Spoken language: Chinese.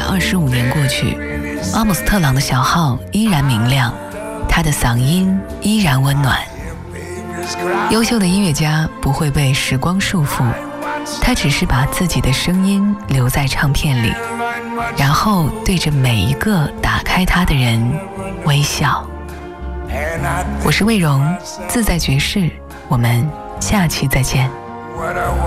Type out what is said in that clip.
25年过去，阿姆斯特朗的小号依然明亮，他的嗓音依然温暖。优秀的音乐家不会被时光束缚，他只是把自己的声音留在唱片里，然后对着每一个打开它的人微笑。我是魏荣，自在爵士，我们下期再见。